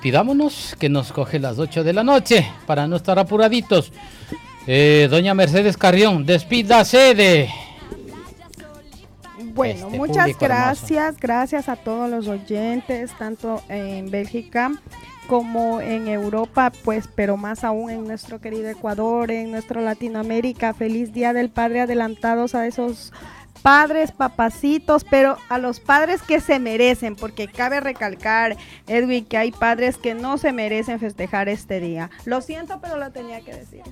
Pidámonos que nos coge las 8 de la noche para no estar apuraditos. Doña Mercedes Carrión, despídase de... Bueno, muchas gracias, gracias a todos los oyentes, tanto en Bélgica como en Europa, pues, pero más aún en nuestro querido Ecuador, en nuestro Latinoamérica. Feliz Día del Padre adelantados a esos padres, papacitos, pero a los padres que se merecen, porque cabe recalcar, Edwin, que hay padres que no se merecen festejar este día. Lo siento, pero lo tenía que decir.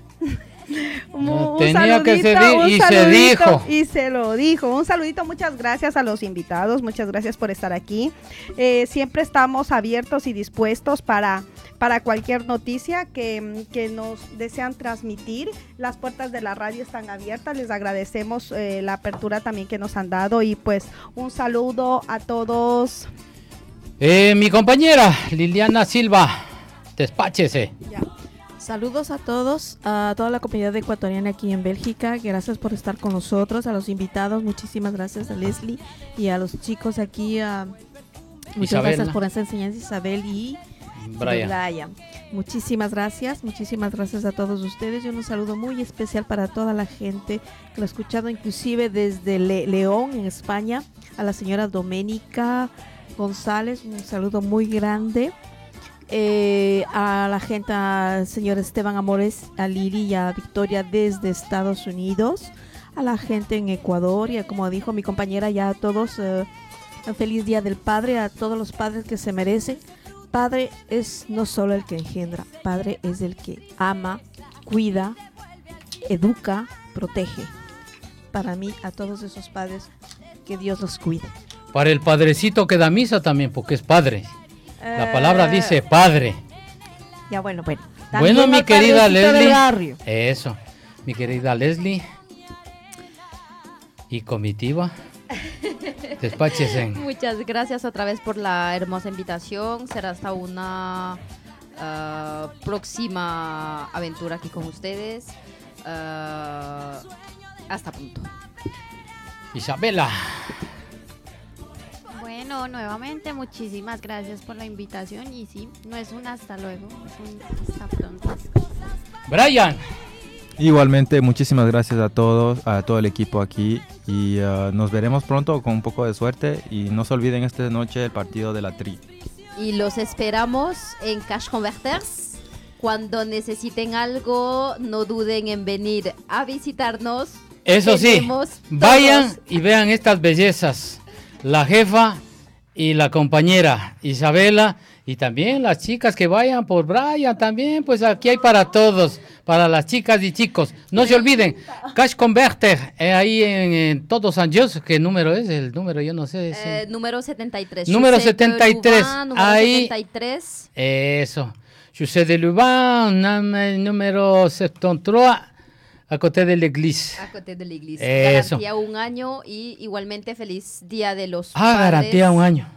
Y se lo dijo. Un saludito, muchas gracias a los invitados, muchas gracias por estar aquí. Siempre estamos abiertos y dispuestos para cualquier noticia que nos desean transmitir. Las puertas de la radio están abiertas, les agradecemos la apertura también que nos han dado y pues un saludo a todos. Mi compañera Liliana Silva, despáchese. Ya. Saludos a todos, a toda la comunidad ecuatoriana aquí en Bélgica. Gracias por estar con nosotros, a los invitados. Muchísimas gracias a Leslie y a los chicos aquí. Muchas gracias por esa enseñanza, Isabel y Brian. Muchísimas gracias a todos ustedes. Y un saludo muy especial para toda la gente que lo ha escuchado, inclusive desde León, en España, a la señora Doménica González. Un saludo muy grande. A la gente, al señor Esteban Amores, a Lili y a Victoria desde Estados Unidos, a la gente en Ecuador y como dijo mi compañera, ya a todos, un feliz Día del Padre, a todos los padres que se merecen. Padre es no solo el que engendra, padre es el que ama, cuida, educa, protege. Para mí, a todos esos padres, que Dios los cuide. Para el padrecito que da misa también, porque es padre. La palabra dice padre. Ya bueno. Bueno, mi querida Leslie. Eso, mi querida Leslie. Y comitiva. Despáchese. Muchas gracias otra vez por la hermosa invitación. Será hasta una próxima aventura aquí con ustedes. Hasta pronto. Isabela. Bueno, nuevamente muchísimas gracias por la invitación y sí, no es un hasta luego, es un hasta pronto. Brian. Igualmente, muchísimas gracias a todos, a todo el equipo aquí y nos veremos pronto con un poco de suerte y no se olviden esta noche el partido de la Tri. Y los esperamos en Cash Converters. Cuando necesiten algo, no duden en venir a visitarnos. Eso sí, vayan y vean estas bellezas. La jefa y la compañera Isabela y también las chicas que vayan por Brian también, pues aquí hay para todos, para las chicas y chicos. No se olviden, Cash Converter, ahí en Todos Santos, ¿qué número es? El número, yo no sé. Número 73. Número 73. Ahí. 73. Eso. José de Lubin, número 73. A côté de la iglesia. A côté de la iglesia. Garantía un año y igualmente feliz Día de los Padres. Garantía un año.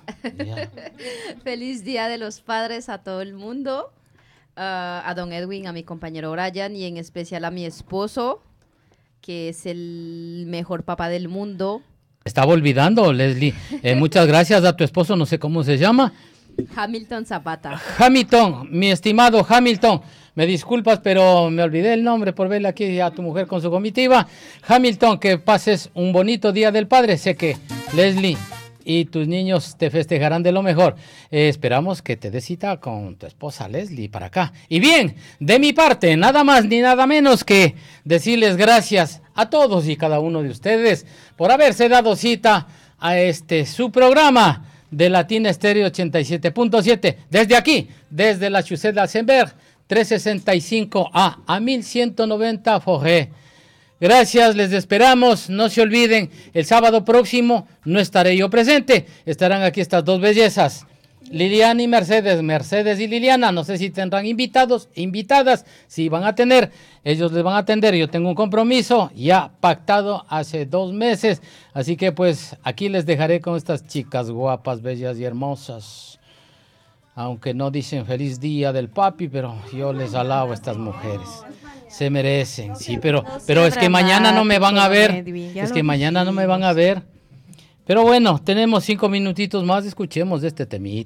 Feliz Día de los Padres a todo el mundo. A don Edwin, a mi compañero Brian y en especial a mi esposo, que es el mejor papá del mundo. Estaba olvidando, Leslie. Muchas gracias a tu esposo, no sé cómo se llama. Hamilton Zapata. Hamilton, mi estimado Hamilton. Me disculpas, pero me olvidé el nombre por verle aquí a tu mujer con su comitiva. Hamilton, que pases un bonito Día del Padre. Sé que Leslie y tus niños te festejarán de lo mejor. Esperamos que te des cita con tu esposa Leslie para acá. Y bien, de mi parte, nada más ni nada menos que decirles gracias a todos y cada uno de ustedes por haberse dado cita a su programa de Latina Estéreo 87.7. Desde aquí, desde la Chaussée d'Alsemberg, 365A a 1190 Forêt. Gracias, les esperamos. No se olviden, el sábado próximo no estaré yo presente. Estarán aquí estas dos bellezas, Liliana y Mercedes y Liliana. No sé si tendrán invitados, invitadas. Si van a tener, ellos les van a atender. Yo tengo un compromiso ya pactado hace 2 meses. Así que pues aquí les dejaré con estas chicas guapas, bellas y hermosas. Aunque no dicen feliz día del papi, pero yo les alabo a estas mujeres. Se merecen, sí, pero es que mañana no me van a ver. Es que mañana no me van a ver. Pero bueno, tenemos 5 minutitos más, escuchemos de este temita.